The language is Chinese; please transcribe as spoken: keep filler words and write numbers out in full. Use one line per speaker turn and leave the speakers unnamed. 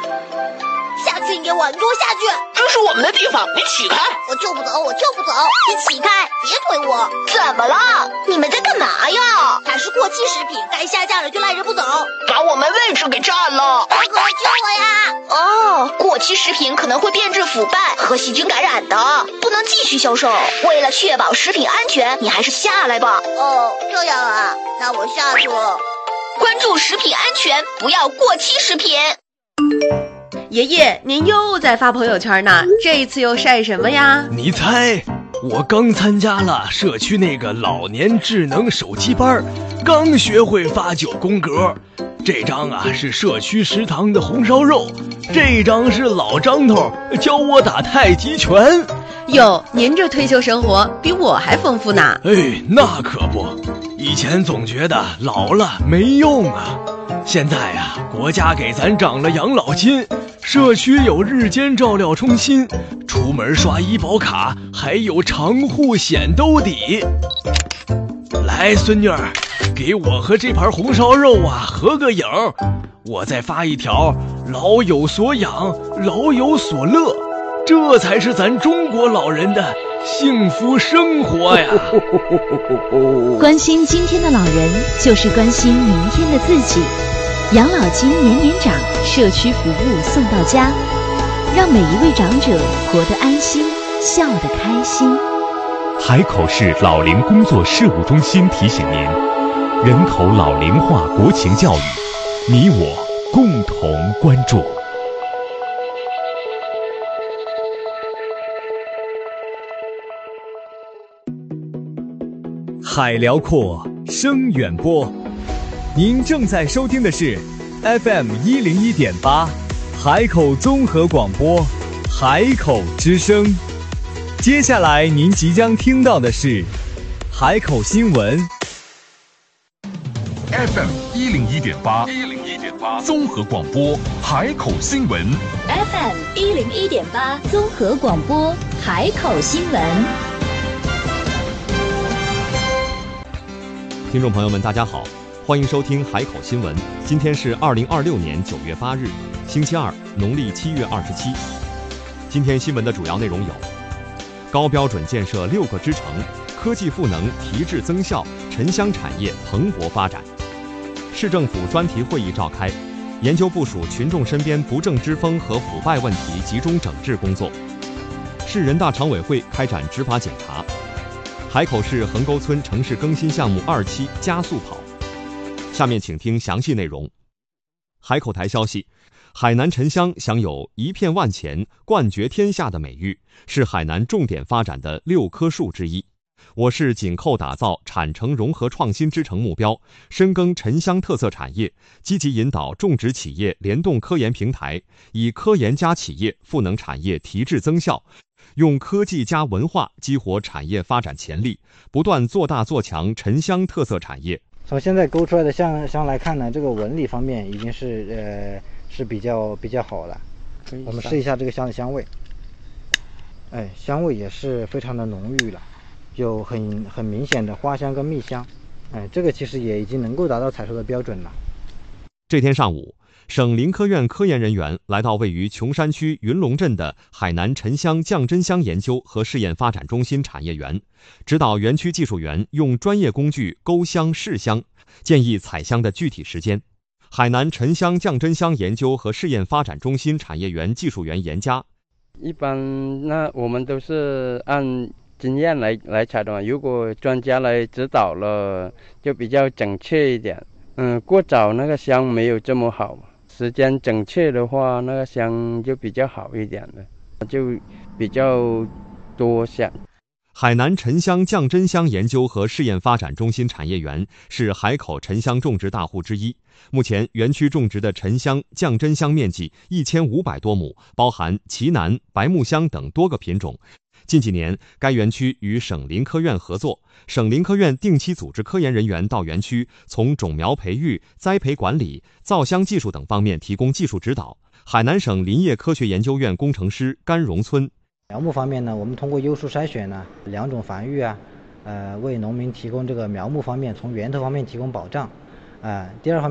下次你给我，你给我下去！
这是我们的地方，你起开！
我就不走，我就不走！你起开，别推我！
怎么了？你们在干嘛呀？
它是过期食品，该下架了就赖着不走，
把我们位置给占了！
大哥，救我呀！
哦，过期食品可能会变质腐败和细菌感染的，不能继续销售。为了确保食品安全，你还是下来吧。
哦，这样啊，那我下去了。
关注食品安全，不要过期食品。
爷爷，您又在发朋友圈呢，这次又晒什么呀？
你猜，我刚参加了社区那个老年智能手机班，刚学会发九宫格。这张啊是社区食堂的红烧肉，这张是老张头教我打太极拳。
哟，您这退休生活比我还丰富呢。
哎，那可不，以前总觉得老了没用啊，现在啊，国家给咱涨了养老金，社区有日间照料中心，出门刷医保卡还有长户险兜底。来，孙女儿，给我和这盘红烧肉啊合个影，我再发一条老有所养，老有所乐，这才是咱中国老人的幸福生活呀。
关心今天的老人，就是关心明天的自己。养老金年年涨，社区服务送到家，让每一位长者活得安心，笑得开心。
海口市老龄工作事务中心提醒您，人口老龄化国情教育，你我共同关注。
海辽阔，声远播。您正在收听的是 F M 一零一点八，海口综合广播，海口之声。接下来您即将听到的是海口新闻。
F M 一零一点八，一零一点八综合广播，海口新闻。
F M 一零一点八综合广播，海口新闻。
听众朋友们，大家好，欢迎收听海口新闻。今天是二零二六年九月八日，星期二，农历七月二十七。今天新闻的主要内容有：高标准建设六个支城，科技赋能提质增效，城乡产业蓬勃发展。市政府专题会议召开，研究部署群众身边不正之风和腐败问题集中整治工作。市人大常委会开展执法检查。海口市横沟村城市更新项目二期加速跑。下面请听详细内容。海口台消息，海南沉香享有一片万钱、冠绝天下的美誉，是海南重点发展的六棵树之一。我市紧扣打造产城融合创新之城目标，深耕沉香特色产业，积极引导种植企业联动科研平台，以科研加企业赋能产业提质增效，用科技加文化激活产业发展潜力，不断做大做强沉香特色产业。
从现在勾出来的香香来看呢，这个纹理方面已经是呃是比较比较好了。我们试一下这个香的香味，哎，香味也是非常的浓郁了，有很很明显的花香跟蜜香，哎，这个其实也已经能够达到采收的标准了。
这天上午，省林科院科研人员来到位于琼山区云龙镇的海南沉香降真香研究和试验发展中心产业园，指导园区技术员用专业工具勾香试香，建议采香的具体时间。海南沉香降真香研究和试验发展中心产业园技术员严佳，
一般那我们都是按经验来来采的嘛，如果专家来指导了，就比较准确一点。嗯，过早那个香没有这么好，时间准确的话，那个香就比较好一点了，就比较多香。
海南沉香降真香研究和试验发展中心产业园是海口沉香种植大户之一。目前园区种植的沉香、降真香面积一千五百多亩，包含奇楠、白木香等多个品种。近几年，该园区与省林科院合作，省林科院定期组织科研人员到园区，从种苗培育、栽培管理、造香技术等方面提供技术指导。海南省林业科学研究院工程师甘荣村，
苗木方面呢，我们通过优树筛选呢，两种繁育啊，呃，为农民提供这个苗木方面从源头方面提供保障，呃，第二方面。